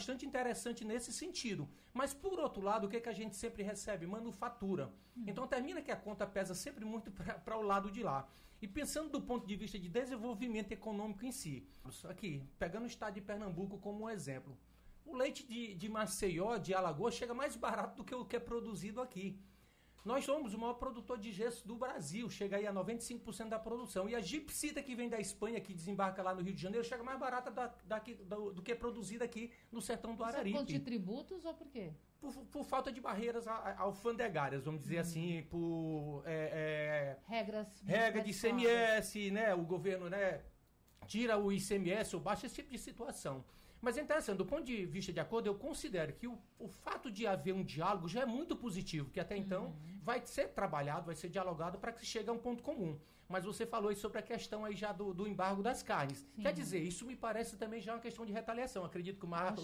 bastante interessante nesse sentido. Mas, por outro lado, o que, que a gente sempre recebe? Manufatura. Então, termina que a conta pesa sempre muito para o lado de lá. E pensando do ponto de vista de desenvolvimento econômico em si, aqui, pegando o estado de Pernambuco como um exemplo, o leite de Maceió, de Alagoas, chega mais barato do que o que é produzido aqui. Nós somos o maior produtor de gesso do Brasil, chega aí a 95% da produção. E a gipsita que vem da Espanha, que desembarca lá no Rio de Janeiro, chega mais barata do que é produzida aqui no sertão do Araripe. Por conta de tributos ou por quê? Por falta de barreiras alfandegárias, vamos dizer assim, por regra de ICMS, né? O governo, né, tira o ICMS ou baixa esse tipo de situação. Mas é interessante, do ponto de vista de acordo, eu considero que o fato de haver um diálogo já é muito positivo, que até então vai ser trabalhado, vai ser dialogado para que se chegue a um ponto comum. Mas você falou aí sobre a questão aí já do embargo das carnes. Sim. Quer dizer, isso me parece também já uma questão de retaliação. Acredito que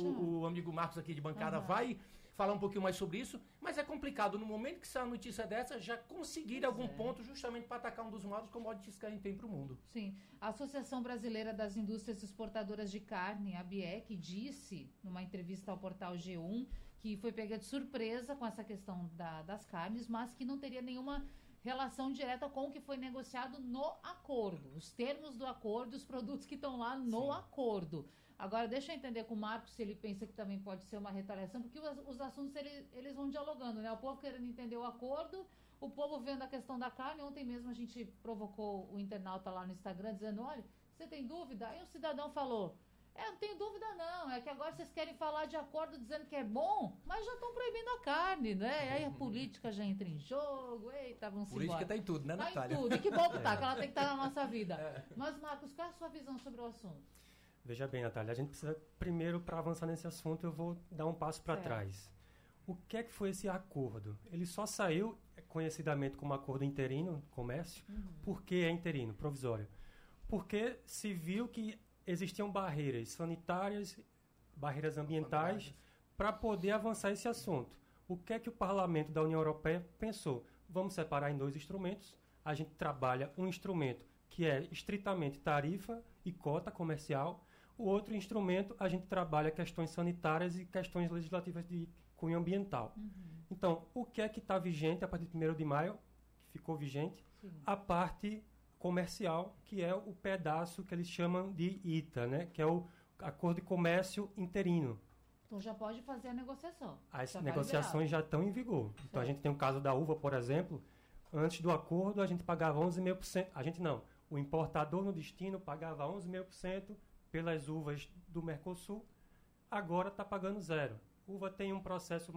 o amigo Marcos aqui de bancada vai falar um pouquinho mais sobre isso, mas é complicado, no momento que sai uma notícia dessa, já conseguir algum ponto justamente para atacar um dos maiores commodities que a gente tem para o mundo. Sim. A Associação Brasileira das Indústrias Exportadoras de Carne, a ABIEC, disse, numa entrevista ao portal G1, que foi pega de surpresa com essa questão das carnes, mas que não teria nenhuma relação direta com o que foi negociado no acordo. Os termos do acordo, os produtos que estão lá no acordo. Agora, deixa eu entender com o Marcos se ele pensa que também pode ser uma retaliação, porque os assuntos eles vão dialogando, né? O povo querendo entender o acordo, o povo vendo a questão da carne. Ontem mesmo a gente provocou o internauta lá no Instagram, dizendo, olha, você tem dúvida? Aí o cidadão falou, não tenho dúvida não, é que agora vocês querem falar de acordo dizendo que é bom, mas já estão proibindo a carne, né? Aí a política já entra em jogo, eita, vamos embora. Política tá em tudo, né, Natália? Tá em tudo, e que bom que tá, que ela tem que estar na nossa vida. Mas, Marcos, qual é a sua visão sobre o assunto? Veja bem, Natália, a gente precisa, primeiro, para avançar nesse assunto, eu vou dar um passo para trás. O que é que foi esse acordo? Ele só saiu, conhecidamente como acordo interino, comércio, porque é interino, provisório. Porque se viu que existiam barreiras sanitárias, barreiras ambientais, para poder avançar esse assunto. O que é que o Parlamento da União Europeia pensou? Vamos separar em dois instrumentos. A gente trabalha um instrumento que é estritamente tarifa e cota comercial. O outro instrumento, a gente trabalha questões sanitárias e questões legislativas de cunho ambiental. Então, o que é que está vigente a partir de 1º de maio, que ficou vigente? Sim. A parte comercial, que é o pedaço que eles chamam de ITA, né? Que é o Acordo de Comércio Interino. Então já pode fazer a negociação. As negociações já estão em vigor. Certo. Então a gente tem o caso da uva, por exemplo. Antes do acordo a gente pagava 11,5%. A gente não. O importador no destino pagava 11,5% pelas uvas do Mercosul. Agora está pagando 0%. Uva tem um processo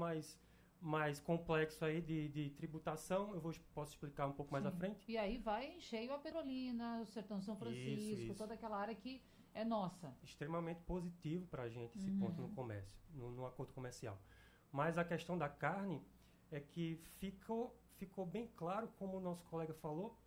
mais complexo aí de tributação, posso explicar um pouco mais à frente. E aí vai cheio a Perolina, o Sertão São Francisco, toda aquela área que é nossa. Extremamente positivo para a gente esse ponto no comércio, no acordo comercial. Mas a questão da carne é que ficou bem claro, como o nosso colega falou,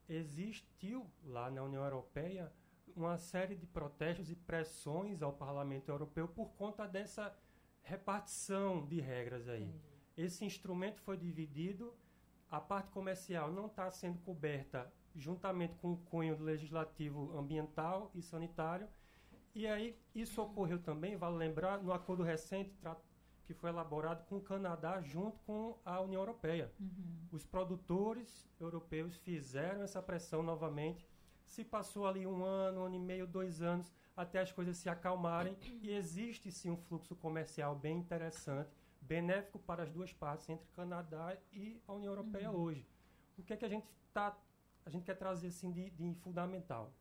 existiu lá na União Europeia uma série de protestos e pressões ao Parlamento Europeu por conta dessa repartição de regras aí. Esse instrumento foi dividido, a parte comercial não está sendo coberta juntamente com o cunho legislativo ambiental e sanitário. E aí isso ocorreu também, vale lembrar, no acordo recente que foi elaborado com o Canadá junto com a União Europeia. Os produtores europeus fizeram essa pressão novamente. Se passou ali 1 ano, 1 ano e meio, 2 anos, até as coisas se acalmarem, e existe sim um fluxo comercial bem interessante, benéfico para as duas partes, entre Canadá e a União Europeia hoje. O que é que a gente quer trazer assim de fundamental?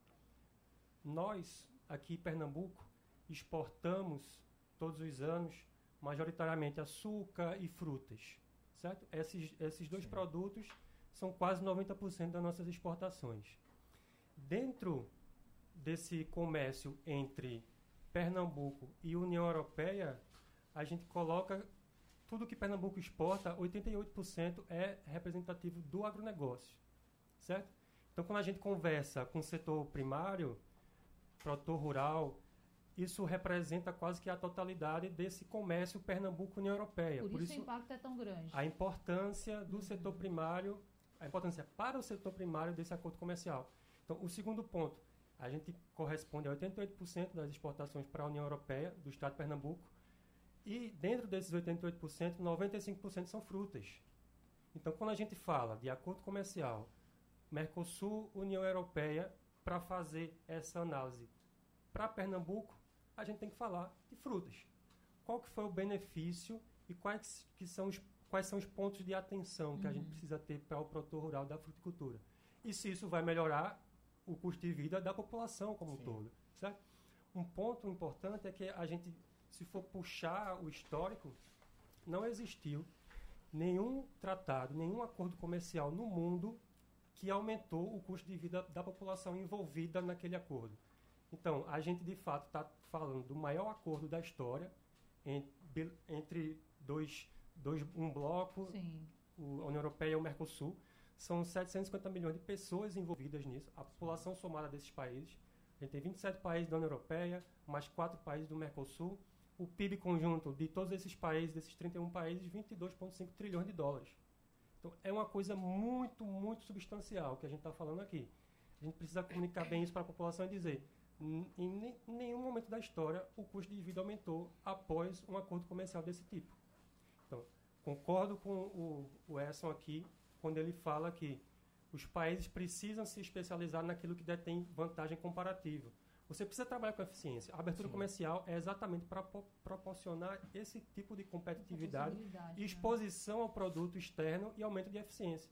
Nós, aqui em Pernambuco, exportamos todos os anos, majoritariamente açúcar e frutas, certo? Esses dois produtos são quase 90% das nossas exportações. Dentro desse comércio entre Pernambuco e União Europeia, a gente coloca tudo que Pernambuco exporta, 88% é representativo do agronegócio, certo? Então, quando a gente conversa com o setor primário, produtor rural, isso representa quase que a totalidade desse comércio Pernambuco-União Europeia. Por isso o impacto é tão grande. A importância do setor primário, a importância para o setor primário desse acordo comercial. Então, o segundo ponto, A gente corresponde a 88% das exportações para a União Europeia, do estado de Pernambuco, e dentro desses 88%, 95% são frutas. Então, quando a gente fala de acordo comercial, Mercosul, União Europeia, para fazer essa análise para Pernambuco, a gente tem que falar de frutas. Qual que foi o benefício e quais são os pontos de atenção que a gente precisa ter para o produtor rural da fruticultura. E se isso vai melhorar o custo de vida da população como um todo. Certo? Um ponto importante é que a gente, se for puxar o histórico, não existiu nenhum tratado, nenhum acordo comercial no mundo que aumentou o custo de vida da população envolvida naquele acordo. Então, a gente, de fato, está falando do maior acordo da história entre um bloco, a União Europeia e o Mercosul. São 750 milhões de pessoas envolvidas nisso, a população somada desses países. A gente tem 27 países da União Europeia, mais 4 países do Mercosul. O PIB conjunto de todos esses países, desses 31 países, 22,5 trilhões de dólares. Então, é uma coisa muito, muito substancial que a gente está falando aqui. A gente precisa comunicar bem isso para a população e dizer, em nenhum momento da história o custo de vida aumentou após um acordo comercial desse tipo. Então, concordo com o Edson aqui, quando ele fala que os países precisam se especializar naquilo que detém vantagem comparativa. Você precisa trabalhar com eficiência. A abertura comercial é exatamente para proporcionar esse tipo de competitividade e exposição ao produto externo e aumento de eficiência.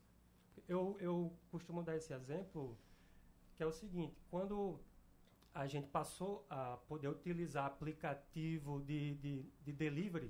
Eu costumo dar esse exemplo, que é o seguinte, quando a gente passou a poder utilizar aplicativo de delivery,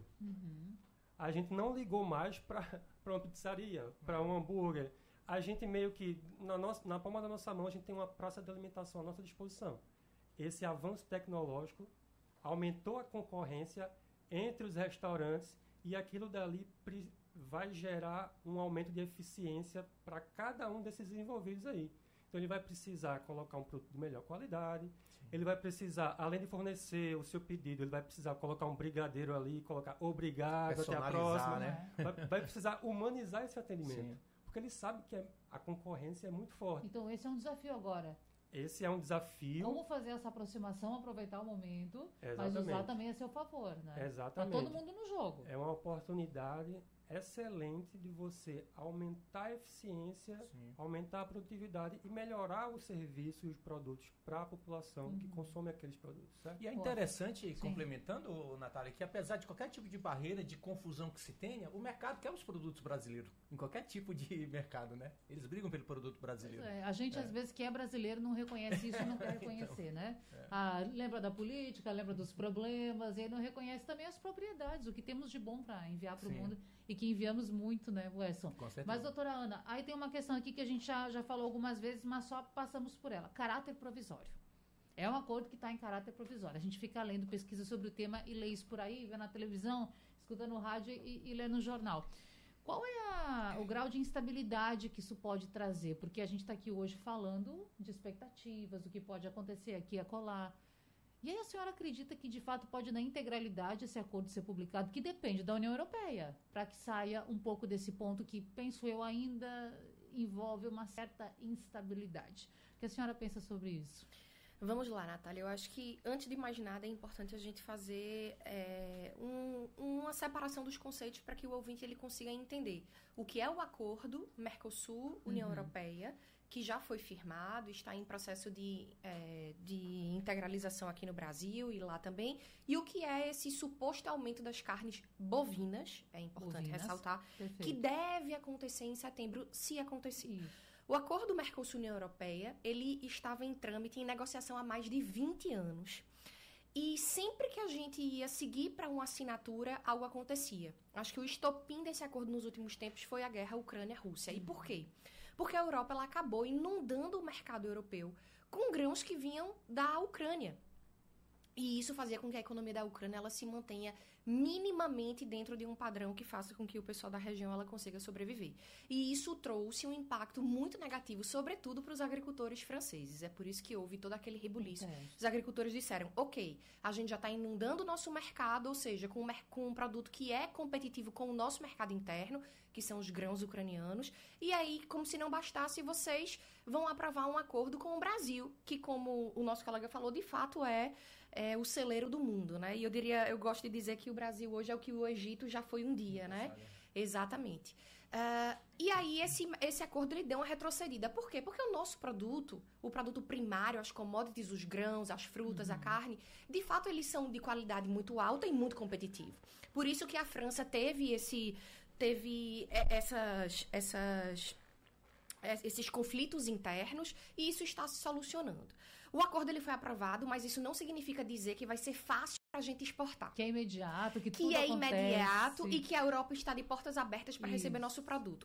a gente não ligou mais para uma pizzaria, para um hambúrguer. A gente meio que, na palma da nossa mão, a gente tem uma praça de alimentação à nossa disposição. Esse avanço tecnológico aumentou a concorrência entre os restaurantes e aquilo dali vai gerar um aumento de eficiência para cada um desses envolvidos aí. Então, ele vai precisar colocar um produto de melhor qualidade, ele vai precisar, além de fornecer o seu pedido, ele vai precisar colocar um brigadeiro ali, colocar obrigado, até a próxima. Né? Vai precisar humanizar esse atendimento. Sim. Porque ele sabe que a concorrência é muito forte. Então, esse é um desafio agora. Esse é um desafio. Como fazer essa aproximação, aproveitar o momento, mas usar também a seu favor, né? Exatamente. Para todo mundo no jogo. É uma oportunidade excelente de você aumentar a eficiência, aumentar a produtividade e melhorar o serviço e os produtos para a população que consome aqueles produtos. Certo? E é interessante, complementando, Natália, que apesar de qualquer tipo de barreira, de confusão que se tenha, o mercado quer os produtos brasileiros, em qualquer tipo de mercado, né? Eles brigam pelo produto brasileiro. A gente, às vezes, que é brasileiro, não reconhece isso e não quer reconhecer, né? Lembra da política, lembra dos problemas, e aí não reconhece também as propriedades, o que temos de bom para enviar para o mundo. E que enviamos muito, né, Wesson? Com certeza. Mas, doutora Ana, aí tem uma questão aqui que a gente já falou algumas vezes, mas só passamos por ela. Caráter provisório. É um acordo que está em caráter provisório. A gente fica lendo pesquisa sobre o tema e lê isso por aí, vê na televisão, escuta no rádio e lê no jornal. Qual é o grau de instabilidade que isso pode trazer? Porque a gente está aqui hoje falando de expectativas, o que pode acontecer aqui e acolá. E aí a senhora acredita que, de fato, pode, na integralidade, esse acordo ser publicado, que depende da União Europeia, para que saia um pouco desse ponto que, penso eu, ainda envolve uma certa instabilidade. O que a senhora pensa sobre isso? Vamos lá, Natália. Eu acho que, antes de mais nada, é importante a gente fazer uma separação dos conceitos para que o ouvinte ele consiga entender o que é o acordo Mercosul-União Europeia, que já foi firmado, está em processo de integralização aqui no Brasil e lá também, e o que é esse suposto aumento das carnes bovinas, é importante ressaltar, que deve acontecer em setembro, se acontecer. O acordo Mercosul-União Europeia, ele estava em trâmite, em negociação há mais de 20 anos. E sempre que a gente ia seguir para uma assinatura, algo acontecia. Acho que o estopim desse acordo nos últimos tempos foi a guerra Ucrânia-Rússia. E por quê? Porque a Europa ela acabou inundando o mercado europeu com grãos que vinham da Ucrânia. E isso fazia com que a economia da Ucrânia ela se mantenha minimamente dentro de um padrão que faça com que o pessoal da região ela consiga sobreviver. E isso trouxe um impacto muito negativo, sobretudo para os agricultores franceses. É por isso que houve todo aquele rebuliço. Os agricultores disseram, ok, a gente já está inundando o nosso mercado, ou seja, com um produto que é competitivo com o nosso mercado interno, que são os grãos ucranianos, e aí, como se não bastasse, vocês vão aprovar um acordo com o Brasil, que, como o nosso colega falou, de fato é o celeiro do mundo, né? E eu gosto de dizer que o Brasil hoje é o que o Egito já foi um dia, né? Exatamente. E aí, esse acordo ele deu uma retrocedida. Por quê? Porque o nosso produto, o produto primário, as commodities, os grãos, as frutas, a carne, de fato, eles são de qualidade muito alta e muito competitivo. Por isso que a França teve esses conflitos internos e isso está se solucionando. O acordo ele foi aprovado, mas isso não significa dizer que vai ser fácil para a gente exportar. Que é imediato, que tudo acontece. Imediato e que a Europa está de portas abertas para receber nosso produto.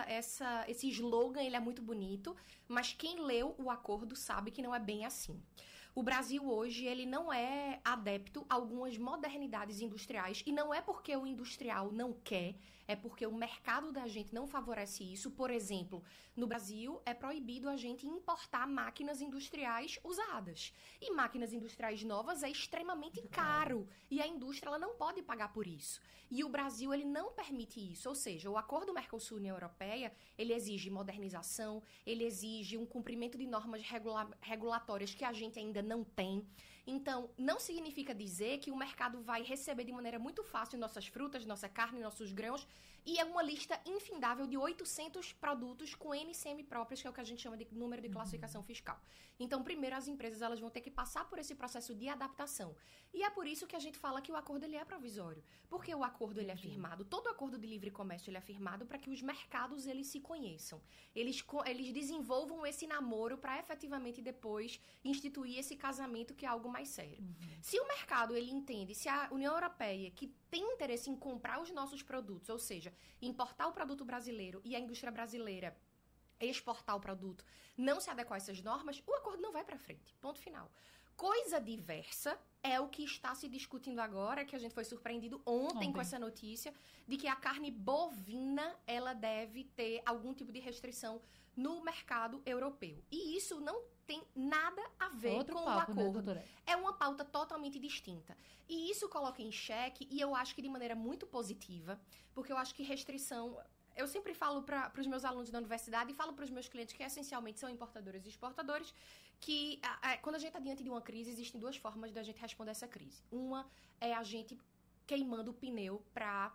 Esse slogan ele é muito bonito, mas quem leu o acordo sabe que não é bem assim. O Brasil hoje ele não é adepto a algumas modernidades industriais e não é porque o industrial não quer, é porque o mercado da gente não favorece isso. Por exemplo, no Brasil é proibido a gente importar máquinas industriais usadas. E máquinas industriais novas é extremamente caro. E a indústria ela não pode pagar por isso. E o Brasil ele não permite isso. Ou seja, o acordo Mercosul-União Europeia, ele exige modernização, ele exige um cumprimento de normas regulatórias que a gente ainda não tem. Então, não significa dizer que o mercado vai receber de maneira muito fácil nossas frutas, nossa carne, nossos grãos, e é uma lista infindável de 800 produtos com NCM próprios, que é o que a gente chama de número de classificação fiscal. Então, primeiro, as empresas elas vão ter que passar por esse processo de adaptação. E é por isso que a gente fala que o acordo ele é provisório. Porque o acordo ele é firmado, todo acordo de livre comércio ele é firmado para que os mercados eles se conheçam. Eles desenvolvam esse namoro para efetivamente depois instituir esse casamento que é algo mais sério. Se o mercado ele entende, se a União Europeia que tem interesse em comprar os nossos produtos, ou seja, importar o produto brasileiro e a indústria brasileira exportar o produto, não se adequar a essas normas, o acordo não vai para frente. Ponto final. Coisa diversa é o que está se discutindo agora, que a gente foi surpreendido ontem com essa notícia, de que a carne bovina, ela deve ter algum tipo de restrição no mercado europeu. E isso não tem nada a ver com o acordo. Né, é uma pauta totalmente distinta. E isso coloca em xeque, e eu acho que de maneira muito positiva, porque eu acho que restrição... Eu sempre falo para os meus alunos da universidade e falo para os meus clientes que essencialmente são importadores e exportadores, que quando a gente está diante de uma crise, existem duas formas da gente responder essa crise. Uma é a gente queimando o pneu para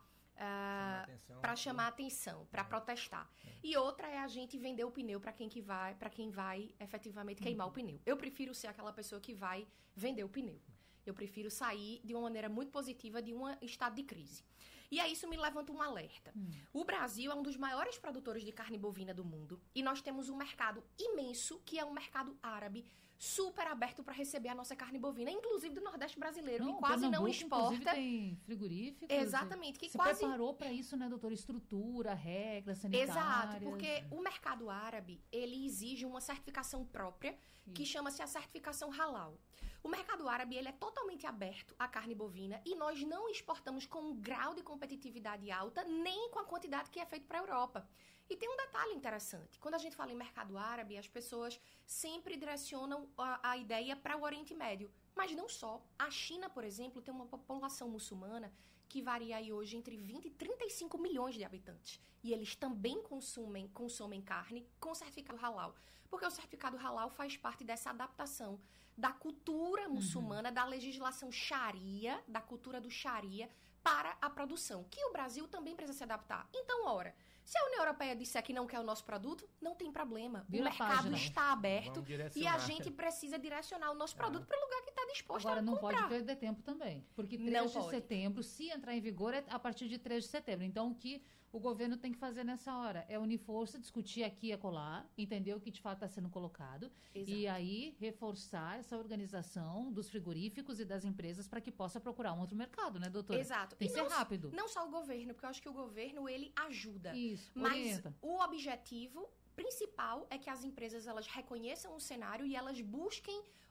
chamar atenção, para protestar. E outra é a gente vender o pneu para quem vai efetivamente queimar o pneu. Eu prefiro ser aquela pessoa que vai vender o pneu. Eu prefiro sair de uma maneira muito positiva de um estado de crise. E aí isso me levanta um alerta. O Brasil é um dos maiores produtores de carne bovina do mundo e nós temos um mercado imenso, que é um mercado árabe, super aberto para receber a nossa carne bovina, inclusive do Nordeste brasileiro, que quase não exporta. Inclusive tem frigoríficos. Exatamente. Que se preparou para isso, né, doutora? Estrutura, regras sanitárias. Exato, porque o mercado árabe, ele exige uma certificação própria, que chama-se a certificação halal. O mercado árabe ele é totalmente aberto à carne bovina e nós não exportamos com um grau de competitividade alta, nem com a quantidade que é feito para a Europa. E tem um detalhe interessante. Quando a gente fala em mercado árabe, as pessoas sempre direcionam a ideia para o Oriente Médio. Mas não só. A China, por exemplo, tem uma população muçulmana que varia aí hoje entre 20 e 35 milhões de habitantes. E eles também consomem carne com certificado halal. Porque o certificado halal faz parte dessa adaptação da cultura muçulmana, da legislação Sharia, da cultura do Sharia, para a produção, que o Brasil também precisa se adaptar. Então, ora, se a União Europeia disser que não quer o nosso produto, não tem problema. O mercado está aberto e a gente precisa direcionar o nosso produto para o lugar que está disposto Agora, a comprar. Agora, não pode perder tempo também, porque 3 de setembro, se entrar em vigor, é a partir de 3 de setembro. Então, o que o governo tem que fazer nessa hora é unir força, discutir aqui e acolá, entender o que de fato está sendo colocado. Exato. E aí reforçar essa organização dos frigoríficos e das empresas para que possa procurar um outro mercado, né, doutora? Exato. Tem que ser rápido. Não só o governo, porque eu acho que o governo, ele ajuda. Isso, mas orienta. O objetivo principal é que as empresas elas reconheçam o cenário e elas busquem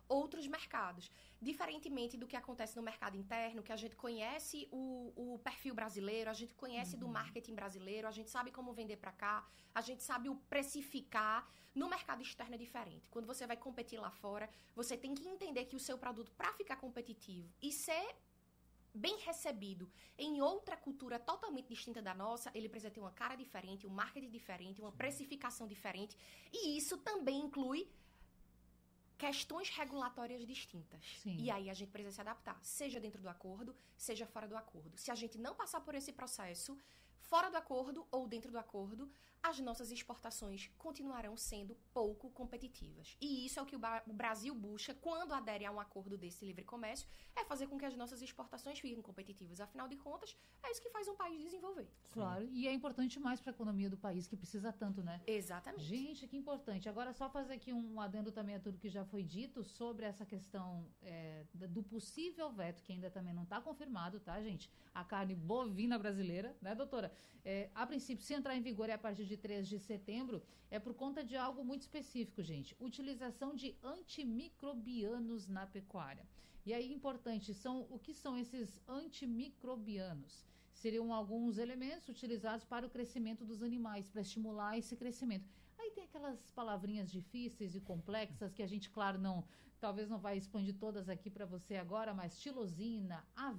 outros mercados. Diferentemente do que acontece no mercado interno, que a gente conhece o perfil brasileiro, a gente conhece do marketing brasileiro, a gente sabe como vender para cá, a gente sabe o precificar. No mercado externo é diferente. Quando você vai competir lá fora, você tem que entender que o seu produto, para ficar competitivo e ser bem recebido em outra cultura totalmente distinta da nossa, ele precisa ter uma cara diferente, um marketing diferente, uma precificação diferente. E isso também inclui questões regulatórias distintas. Sim. E aí a gente precisa se adaptar, seja dentro do acordo, seja fora do acordo. Se a gente não passar por esse processo, fora do acordo ou dentro do acordo, as nossas exportações continuarão sendo pouco competitivas. E isso é o que o Brasil busca quando adere a um acordo desse livre comércio, é fazer com que as nossas exportações fiquem competitivas. Afinal de contas, é isso que faz um país desenvolver. Claro, e é importante mais para a economia do país, que precisa tanto, né? Exatamente. Gente, que importante. Agora, só fazer aqui um adendo também a tudo que já foi dito sobre essa questão do possível veto, que ainda também não está confirmado, tá, gente? A carne bovina brasileira, né, doutora? A princípio, se entrar em vigor a partir de 3 de setembro, é por conta de algo muito específico, gente. Utilização de antimicrobianos na pecuária. E aí, importante, o que são esses antimicrobianos? Seriam alguns elementos utilizados para o crescimento dos animais, para estimular esse crescimento. Aí tem aquelas palavrinhas difíceis e complexas que a gente, claro, talvez não vai expandir todas aqui para você agora, mas tilosina,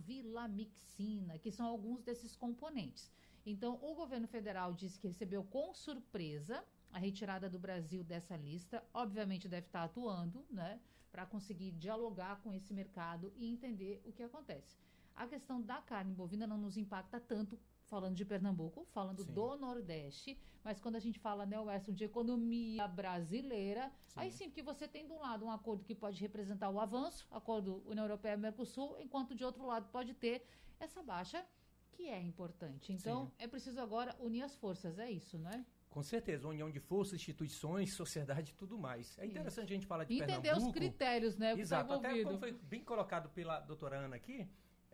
avilamixina, que são alguns desses componentes. Então, o governo federal disse que recebeu com surpresa a retirada do Brasil dessa lista. Obviamente deve estar atuando, né, para conseguir dialogar com esse mercado e entender o que acontece. A questão da carne bovina não nos impacta tanto, falando de Pernambuco, falando do Nordeste, mas quando a gente fala, né, Weston, de economia brasileira, aí sim, porque você tem de um lado um acordo que pode representar o avanço, acordo União Europeia-Mercosul, enquanto de outro lado pode ter essa baixa, que é importante. Então, é preciso agora unir as forças, é isso, né? Com certeza, união de forças, instituições, sociedade e tudo mais. É interessante a gente falar de Pernambuco. Pernambuco. Entender os critérios, né? Exato, até como foi bem colocado pela doutora Ana aqui,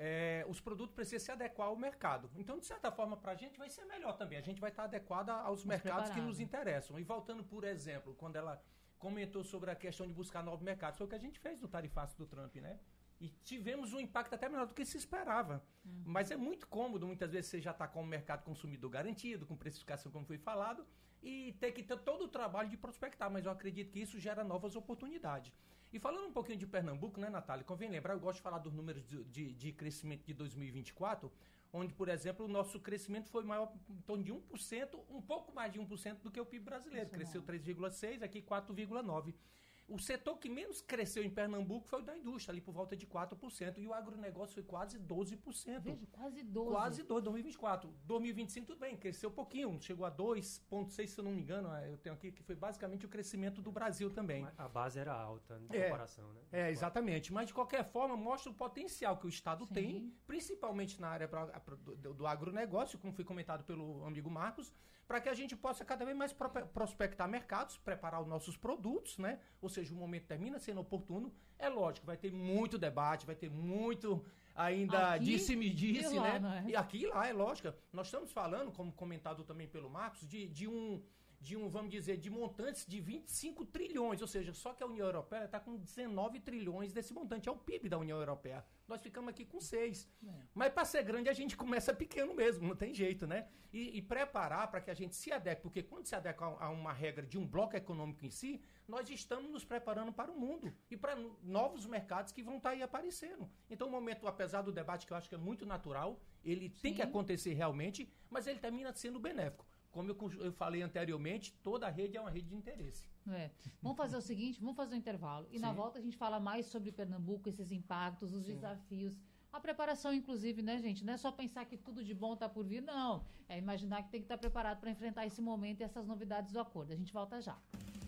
os produtos precisam se adequar ao mercado. Então, de certa forma, para a gente vai ser melhor também. A gente vai estar adequada aos mercados que nos interessam. E voltando, por exemplo, quando ela comentou sobre a questão de buscar novos mercados, foi o que a gente fez no tarifaço do Trump, né? E tivemos um impacto até menor do que se esperava. Mas é muito cômodo, muitas vezes, você já está com o mercado consumidor garantido, com precificação, como foi falado, e ter que ter todo o trabalho de prospectar. Mas eu acredito que isso gera novas oportunidades. E falando um pouquinho de Pernambuco, né, Natália? Convém lembrar, eu gosto de falar dos números de crescimento de 2024, onde, por exemplo, o nosso crescimento foi maior em torno de 1%, um pouco mais de 1% do que o PIB brasileiro. Cresceu 3,6%, aqui 4,9%. O setor que menos cresceu em Pernambuco foi o da indústria, ali por volta de 4%. E o agronegócio foi quase 12%. Veja, quase 12%. Quase 12%, 2024. 2025, tudo bem, cresceu pouquinho. Chegou a 2,6%, se eu não me engano. Eu tenho aqui que foi basicamente o crescimento do Brasil também. A base era alta, em comparação, né? Exatamente. Mas, de qualquer forma, mostra o potencial que o Estado tem, principalmente na área do agronegócio, como foi comentado pelo amigo Marcos, para que a gente possa cada vez mais prospectar mercados, preparar os nossos produtos, né? Ou seja, o momento termina sendo oportuno. É lógico, vai ter muito debate, vai ter muito ainda disse-me-disse, né? Né? E aqui e lá, é lógico. Nós estamos falando, como comentado também pelo Marcos, de um, vamos dizer, de montantes de 25 trilhões, ou seja, só que a União Europeia está com 19 trilhões desse montante, é o PIB da União Europeia. Nós ficamos aqui com 6. Mas para ser grande a gente começa pequeno mesmo, não tem jeito, né? E preparar para que a gente se adeque, porque quando se adequa a uma regra de um bloco econômico em si, nós estamos nos preparando para o mundo e para novos mercados que vão estar aí aparecendo. Então o momento, apesar do debate que eu acho que é muito natural, ele tem que acontecer realmente, mas ele termina sendo benéfico. Como eu falei anteriormente, toda a rede é uma rede de interesse. Vamos fazer o seguinte, vamos fazer um intervalo. E na volta a gente fala mais sobre Pernambuco, esses impactos, os desafios. A preparação, inclusive, né, gente? Não é só pensar que tudo de bom está por vir, não. É imaginar que tem que estar preparado para enfrentar esse momento e essas novidades do acordo. A gente volta já.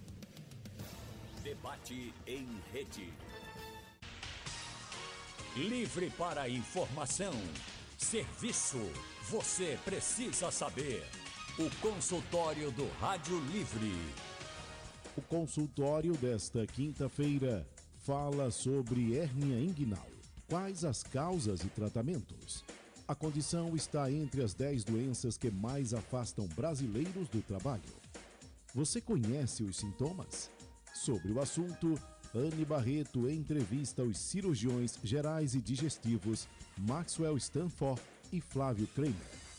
Debate em rede. Livre para informação. Serviço. Você precisa saber. O consultório do Rádio Livre. O consultório desta quinta-feira fala sobre hérnia inguinal. Quais as causas e tratamentos? A condição está entre as 10 doenças que mais afastam brasileiros do trabalho. Você conhece os sintomas? Sobre o assunto, Anne Barreto entrevista os cirurgiões gerais e digestivos Maxwell Stanford e Flávio Kramer.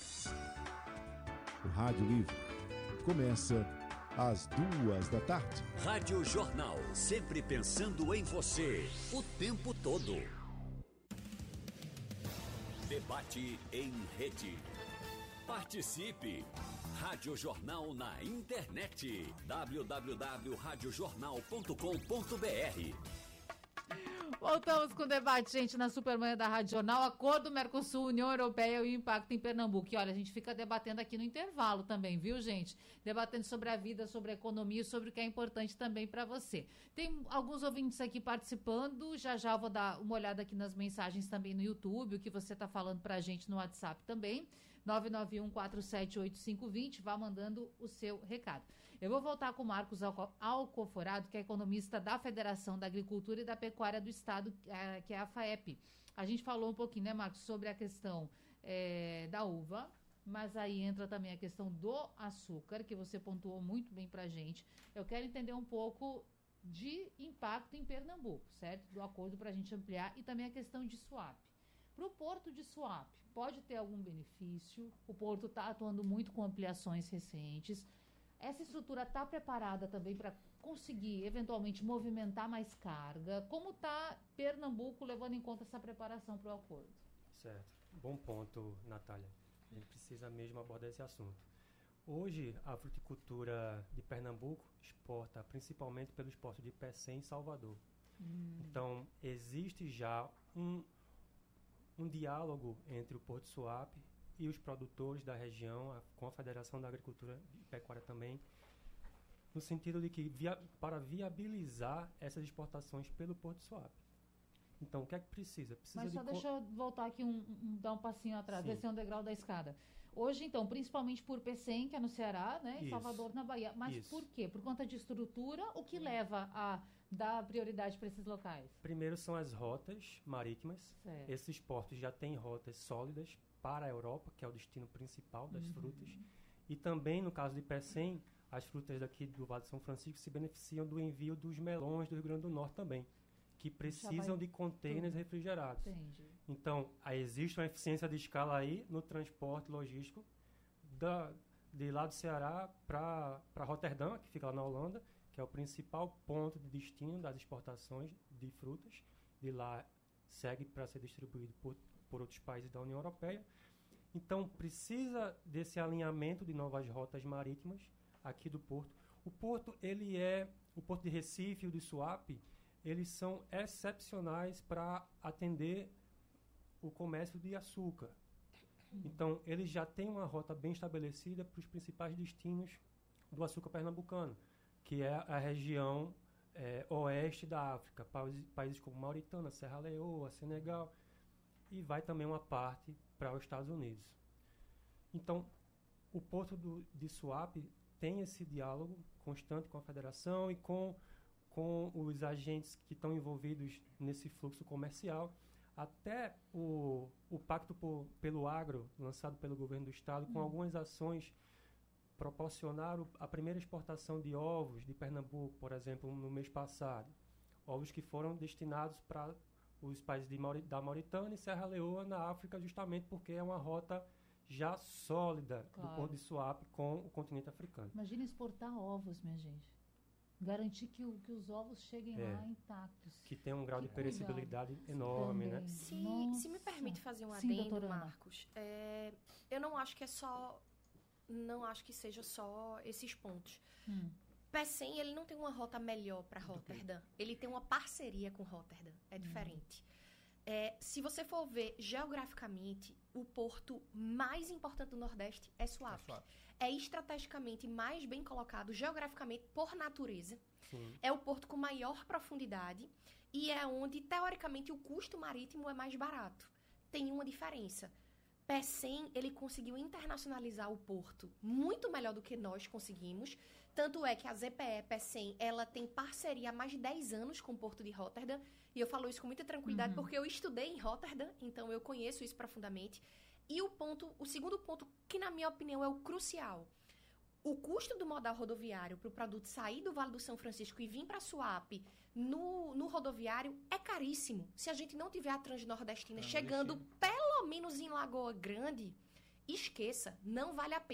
O Rádio Livre começa às 14h. Rádio Jornal, sempre pensando em você, o tempo todo. Debate em rede. Participe! Rádio Jornal na internet. www.radiojornal.com.br. Voltamos com o debate, gente, na Supermanhã da Rádio Jornal. Acordo Mercosul, União Europeia e o impacto em Pernambuco. E olha, a gente fica debatendo aqui no intervalo também, viu, gente? Debatendo sobre a vida, sobre a economia e sobre o que é importante também para você. Tem alguns ouvintes aqui participando. Já já vou dar uma olhada aqui nas mensagens também no YouTube, o que você está falando para a gente no WhatsApp também. 991478520, vá mandando o seu recado. Eu vou voltar com o Marcos Alcoforado, que é economista da Federação da Agricultura e da Pecuária do Estado, que é a FAEP. A gente falou um pouquinho, né, Marcos, sobre a questão da uva, mas aí entra também a questão do açúcar, que você pontuou muito bem pra gente. Eu quero entender um pouco de impacto em Pernambuco, certo? Do acordo para a gente ampliar, e também a questão de Suape. Para o Porto de Suape, pode ter algum benefício? O Porto está atuando muito com ampliações recentes. Essa estrutura está preparada também para conseguir, eventualmente, movimentar mais carga? Como está Pernambuco levando em conta essa preparação para o acordo? Certo. Bom ponto, Natália. A gente precisa mesmo abordar esse assunto. Hoje, a fruticultura de Pernambuco exporta principalmente pelos portos de Pecém e Salvador. Então, existe já um diálogo entre o Porto de Suape e os produtores da região, com a Federação da Agricultura e Pecuária também, no sentido de que para viabilizar essas exportações pelo Porto de Suape. Então, o que é que precisa? Mas só deixa eu voltar aqui, dar um passinho atrás, descer um degrau da escada. Hoje, então, principalmente por Pecém, que é no Ceará, né, e Salvador, na Bahia. Mas por quê? Por conta de estrutura, o que leva a dar prioridade para esses locais? Primeiro são as rotas marítimas. Certo. Esses portos já têm rotas sólidas para a Europa, que é o destino principal das frutas. E também, no caso de Pecém, as frutas daqui do Vale de São Francisco se beneficiam do envio dos melões do Rio Grande do Norte também, que precisam de containers refrigerados. Entendi. Então, existe uma eficiência de escala aí no transporte logístico de lá do Ceará para Roterdã, que fica lá na Holanda, que é o principal ponto de destino das exportações de frutas. De lá segue para ser distribuído por outros países da União Europeia. Então, precisa desse alinhamento de novas rotas marítimas aqui do porto. O porto de Recife e o de Suape, eles são excepcionais para atender o comércio de açúcar. Então, eles já têm uma rota bem estabelecida para os principais destinos do açúcar pernambucano, que é a região oeste da África, países como Mauritânia, Serra Leoa, Senegal, e vai também uma parte para os Estados Unidos. Então, o Porto de Suape tem esse diálogo constante com a federação e com os agentes que estão envolvidos nesse fluxo comercial. Até o Pacto pelo Agro, lançado pelo governo do estado, com algumas ações, proporcionaram a primeira exportação de ovos de Pernambuco, por exemplo, no mês passado. Ovos que foram destinados para os países da Mauritânia e Serra Leoa, na África, justamente porque é uma rota já sólida do Porto de Suape com o continente africano. Imagina exportar ovos, minha gente. Garantir que os ovos cheguem lá intactos. Que tem um grau de perecibilidade enorme, né? Se me permite fazer um adendo, Marcos, eu não acho que seja só esses pontos. Pecém, ele não tem uma rota melhor para Roterdã. Ele tem uma parceria com Roterdã. É diferente. Se você for ver geograficamente, o porto mais importante do Nordeste é Suape. É estrategicamente mais bem colocado geograficamente por natureza. Sim. É o porto com maior profundidade e é onde, teoricamente, o custo marítimo é mais barato. Tem uma diferença. Pecém, ele conseguiu internacionalizar o porto muito melhor do que nós conseguimos. Tanto é que a ZPE Pecém, ela tem parceria há mais de 10 anos com o porto de Roterdã. E eu falo isso com muita tranquilidade porque eu estudei em Roterdã, então eu conheço isso profundamente. E o segundo ponto, que na minha opinião é o crucial. o custo do modal rodoviário para o produto sair do Vale do São Francisco e vir para Suape no rodoviário é caríssimo. Se a gente não tiver a Transnordestina chegando pelo menos em Lagoa Grande, esqueça, não vale a pena.